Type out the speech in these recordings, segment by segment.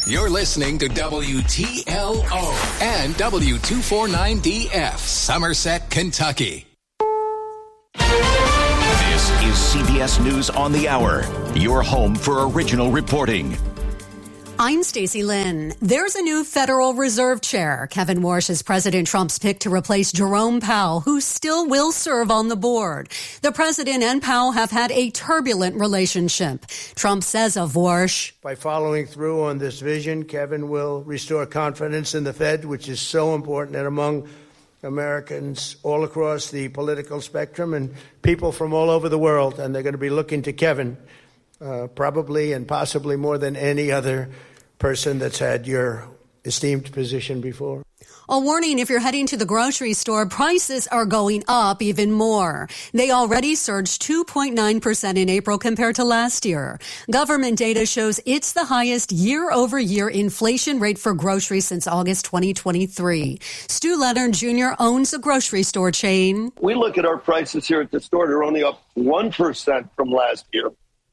You're listening to WTLO and W249DF, Somerset, Kentucky. This is CBS News on the Hour, your home for original reporting. I'm Stacey Lynn. There's a new Federal Reserve Chair. Kevin Warsh is President Trump's pick to replace Jerome Powell, who still will serve on the board. The president and Powell have had a turbulent relationship. Trump says of Warsh, by following through on this vision, Kevin will restore confidence in the Fed, which is so important and among Americans all across the political spectrum and people from all over the world. And they're going to be looking to Kevin probably and possibly more than any other person that's had your esteemed position before. A warning, if you're heading to the grocery store, prices are going up even more. They already surged 2.9% in April compared to last year. Government data shows it's the highest year-over-year inflation rate for groceries since August 2023. Stu Leonard Jr. owns a grocery store chain. We look at our prices here at the store. They're only up 1% from last year.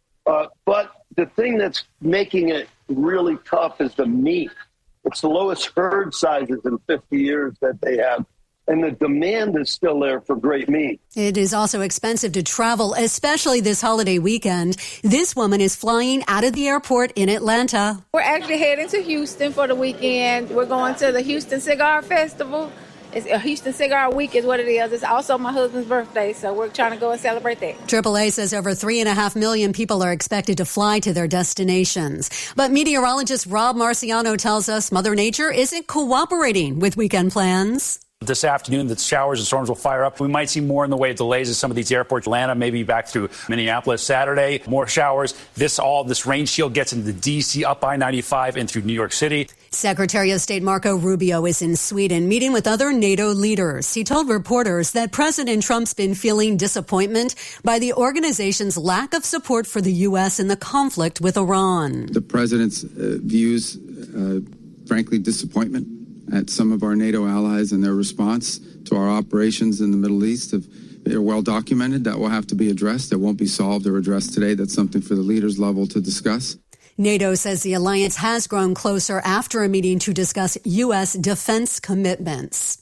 But the thing that's making it really tough is the meat. It's the lowest herd sizes in 50 years that they have. And the demand is still there for great meat. It is also expensive to travel, especially this holiday weekend. This woman is flying out of the airport in Atlanta. We're actually heading to Houston for the weekend. We're going to the Houston Cigar Festival. It's a Houston Cigar Week is what it is. It's also my husband's birthday, so we're trying to go and celebrate that. AAA says over 3.5 million people are expected to fly to their destinations. But meteorologist Rob Marciano tells us Mother Nature isn't cooperating with weekend plans. This afternoon, the showers and storms will fire up. We might see more in the way of delays at some of these airports. Atlanta, maybe back through Minneapolis Saturday. More showers. This rain shield gets into D.C., up I-95 and through New York City. Secretary of State Marco Rubio is in Sweden meeting with other NATO leaders. He told reporters that President Trump's been feeling disappointment by the organization's lack of support for the U.S. in the conflict with Iran. The president's views, frankly, disappointment at some of our NATO allies and their response to our operations in the Middle East. They're well documented. That will have to be addressed. That won't be solved or addressed today. That's something for the leaders level to discuss. NATO says the alliance has grown closer after a meeting to discuss U.S. defense commitments.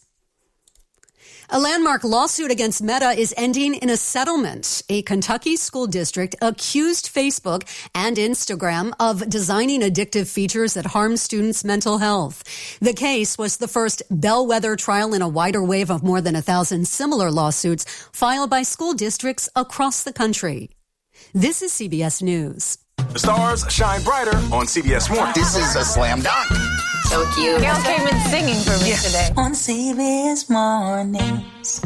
A landmark lawsuit against Meta is ending in a settlement. A Kentucky school district accused Facebook and Instagram of designing addictive features that harm students' mental health. The case was the first bellwether trial in a wider wave of more than 1,000 similar lawsuits filed by school districts across the country. This is CBS News. The stars shine brighter on CBS Mornings. This is a slam dunk. So cute. Gail came in singing for me today. On CBS Mornings.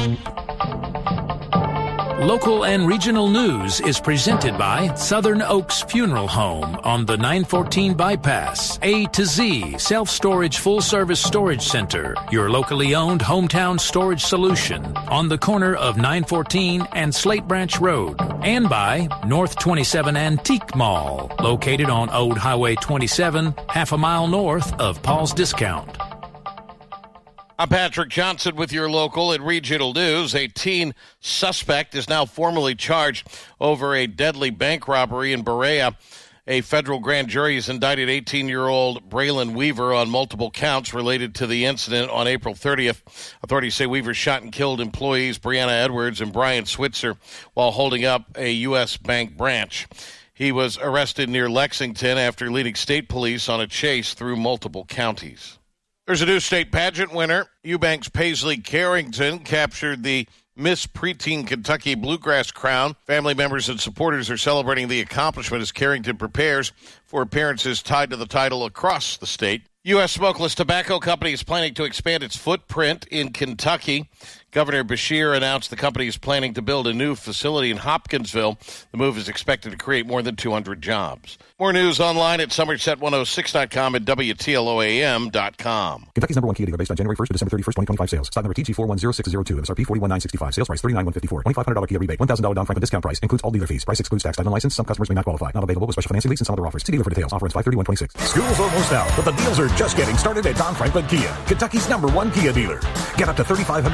Local and regional news is presented by Southern Oaks Funeral Home on the 914 bypass. A to Z self-storage full-service storage center. Your locally owned hometown storage solution on the corner of 914 and Slate Branch Road. And by North 27 Antique Mall, located on Old Highway 27, half a mile north of Paul's Discount. I'm Patrick Johnson with your local and regional news. A teen suspect is now formally charged over a deadly bank robbery in Berea. A federal grand jury has indicted 18-year-old Braylon Weaver on multiple counts related to the incident on April 30th. Authorities say Weaver shot and killed employees Brianna Edwards and Brian Switzer while holding up a U.S. bank branch. He was arrested near Lexington after leading state police on a chase through multiple counties. There's a new state pageant winner. Eubank's Paisley Carrington captured the Miss Preteen Kentucky Bluegrass crown. Family members and supporters are celebrating the accomplishment as Carrington prepares for appearances tied to the title across the state. U.S. Smokeless Tobacco Company is planning to expand its footprint in Kentucky. Governor Beshear announced the company is planning to build a new facility in Hopkinsville. The move is expected to create more than 200 jobs. More news online at Somerset106.com and WTLOAM.com. Kentucky's number one Kia dealer based on January 1st to December 31st, 2025 sales. Stock number TG410602. MSRP $41,965. Sales price $39,154. $2,500 Kia rebate. $1,000 down Franklin discount price. Includes all dealer fees. Price excludes tax, title, and license. Some customers may not qualify. Not available with special financing lease and some other offers. See dealer for details. Offer ends 5/31/26. School's almost out, but the deals are just getting started at Don Franklin Kia, Kentucky's number one Kia dealer. Get up to $3,500 off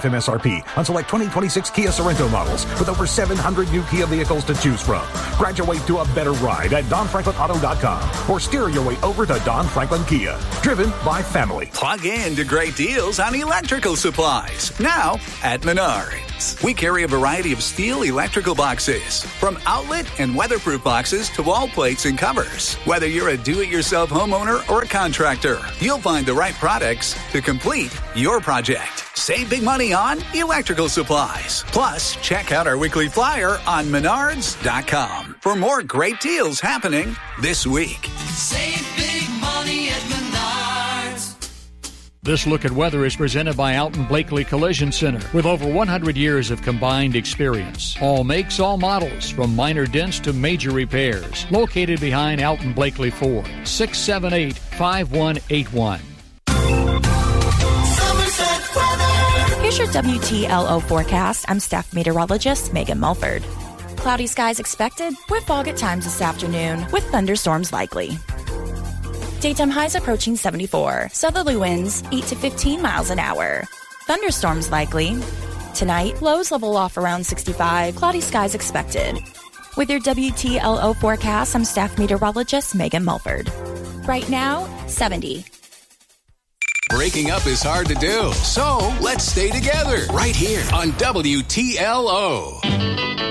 off MSRP on select 2026 Kia Sorento models with over 700 new Kia vehicles to choose from. Graduate to a better ride at DonFranklinAuto.com or steer your way over to Don Franklin Kia. Driven by family. Plug in to great deals on electrical supplies. Now at Menards. We carry a variety of steel electrical boxes, from outlet and weatherproof boxes to wall plates and covers. Whether you're a do-it-yourself homeowner or a contractor, you'll find the right products to complete your project. Save big money on electrical supplies. Plus, check out our weekly flyer on Menards.com for more great deals happening this week. Save big money at Menards. This look at weather is presented by Alton Blakely Collision Center with over 100 years of combined experience. All makes, all models, from minor dents to major repairs. Located behind Alton Blakely Ford, 678-5181. Here's your WTLO forecast. I'm staff meteorologist Megan Mulford. Cloudy skies expected with fog at times this afternoon with thunderstorms likely. Daytime highs approaching 74. Southerly winds 8 to 15 miles an hour. Thunderstorms likely. Tonight, lows level off around 65. Cloudy skies expected. With your WTLO forecast, I'm staff meteorologist Megan Mulford. Right now, 70. Breaking up is hard to do, so let's stay together right here on WTLO.